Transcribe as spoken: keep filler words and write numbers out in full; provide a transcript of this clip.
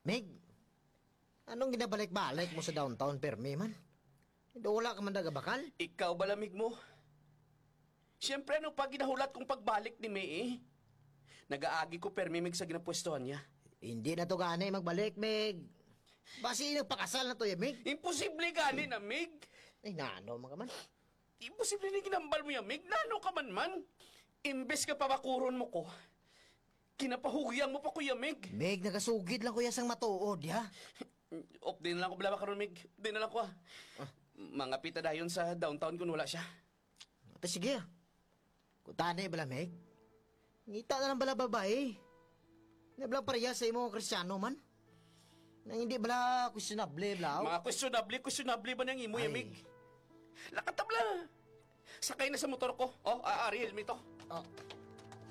Meg, anong ginabalik-balik mo sa downtown permi man? Hindi wala ka man daga bakal? Ikaw ba lamig mo? Siyempre, ano pa ginahulat kong pagbalik ni May eh? Nag-aagi ko permimig sa ginapwestuhan niya. Hindi na to gani magbalik, Meg. Basi nagpakasal na to, ya, Meg. Imposible gani na, Mig. Ay, nano mga man. Imposible na ginambal mo yan, Mig. Nano ka man man. Imbes ka pabakuron mo ko. Kinapahugyang mo pa, Kuya Mig. Meg, nagasugid lang kuya sang matuod, ya. Op din lang ko blaba karon, Mig. Op din na lang ko, ah. Mga pita dayon sa downtown kung wala siya. Ate, sige, ah. Kutanay bala, Meg. Ngita na lang bala babae. Nablang pareha sa imo kristyano man. Nang hindi bala questionable, bla. Mga questionable, questionable ba niyang imo, Ay. Mig? Lakatabla. Sakay na sa motor ko. Oh, ah, Ariel, mi to. Oh,